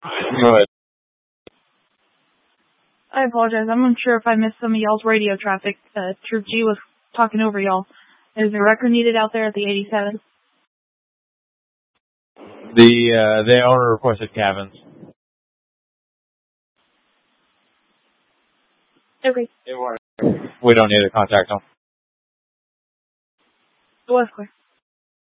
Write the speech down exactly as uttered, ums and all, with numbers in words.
Go ahead. I apologize. I'm unsure if I missed some of y'all's radio traffic. Uh, Troop G was talking over y'all. Is there a record needed out there at the eighty-seven? The uh, the owner requested cabins. Okay. We don't need to contact them. It was clear.